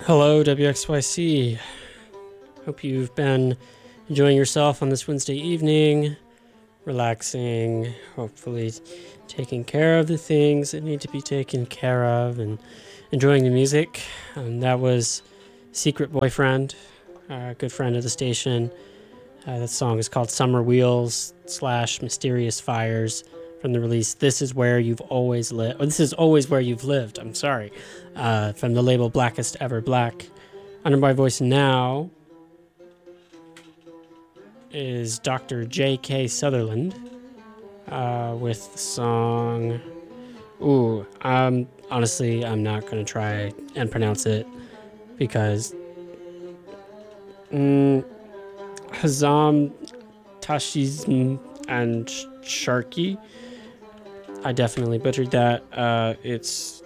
Hello, WXYC. Hope you've been enjoying yourself on this Wednesday evening, relaxing, hopefully taking care of the things that need to be taken care of, and enjoying the music. That was Secret Boyfriend, a good friend of the station. That song is called Summer Wheels / Mysterious Fires from the release This Is Where You've Always Lived. This is Always Where You've Lived, I'm sorry. From the label Blackest Ever Black. Under my voice now is Dr. J.K. Sutherland with the song... honestly, I'm not going to try and pronounce it because... Hazam Tashizm and Sharky. I definitely butchered that. It's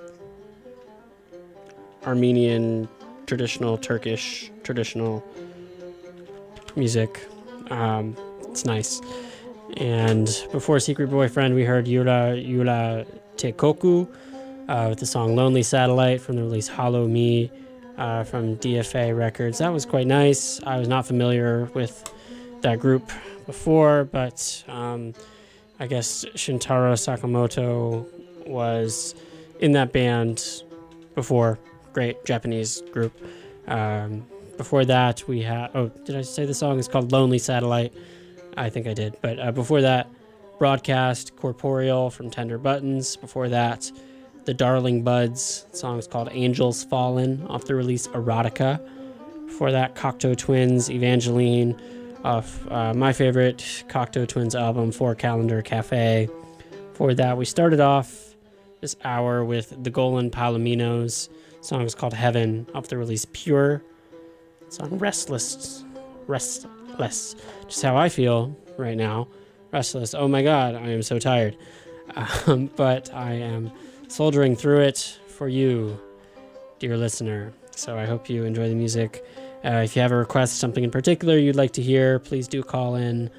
Armenian traditional, Turkish traditional music. It's nice. And before Secret Boyfriend, we heard Yula Tekoku with the song Lonely Satellite from the release Hollow Me from DFA Records. That was quite nice. I was not familiar with that group before, but I guess Shintaro Sakamoto was in that band before. Great Japanese group. Before that, we had... Oh, did I say the song is called Lonely Satellite? I think I did. But before that, Broadcast Corporeal from Tender Buttons. Before that, The Darling Buds. The song is called Angels Fallen off the release Erotica. Before that, Cocteau Twins, Evangeline off my favorite Cocteau Twins album, Four Calendar Cafe. Before that, we started off this hour with the Golan Palominos. The song is called Heaven off the release Pure. The song Restless. Just how I feel right now. Restless. Oh my God, I am so tired. But I am soldiering through it for you, dear listener. So I hope you enjoy the music. If you have a request, something in particular you'd like to hear, please do call in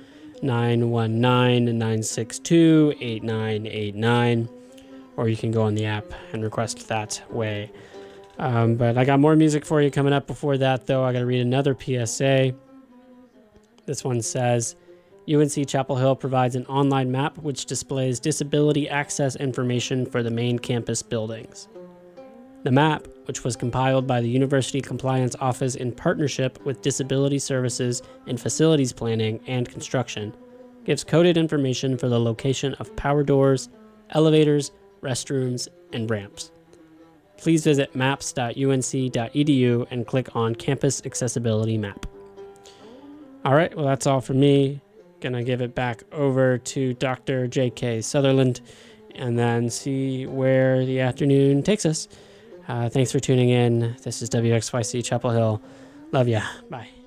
919-962-8989, or you can go on the app and request that way. But I got more music for you coming up. Before that, though, I got to read another PSA. This one says, UNC Chapel Hill provides an online map which displays disability access information for the main campus buildings. The map, which was compiled by the University Compliance Office in partnership with Disability Services in Facilities Planning and Construction, gives coded information for the location of power doors, elevators, restrooms, and ramps. Please visit maps.unc.edu and click on Campus Accessibility Map. All right, well, that's all from me. Gonna give it back over to Dr. J.K. Sutherland and then see where the afternoon takes us. Thanks for tuning in. This is WXYC Chapel Hill. Love ya. Bye.